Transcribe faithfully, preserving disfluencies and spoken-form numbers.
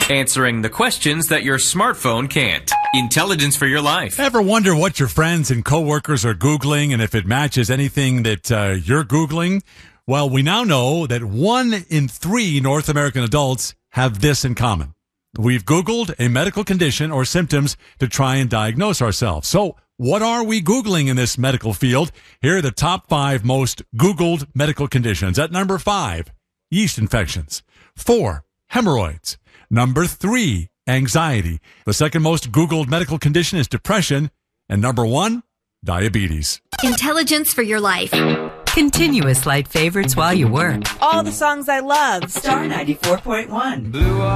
Answering the questions that your smartphone can't. Intelligence for your life. Ever wonder what your friends and coworkers are Googling and if it matches anything that uh, you're Googling? Well, we now know that one in three North American adults have this in common. We've Googled a medical condition or symptoms to try and diagnose ourselves. So what are we Googling in this medical field? Here are the top five most Googled medical conditions. At number five, yeast infections. Four, hemorrhoids. Number three, anxiety. The second most Googled medical condition is depression. And number one, diabetes. Intelligence for your life. Continuous light favorites while you work. All the songs I love. Star ninety-four point one. Blue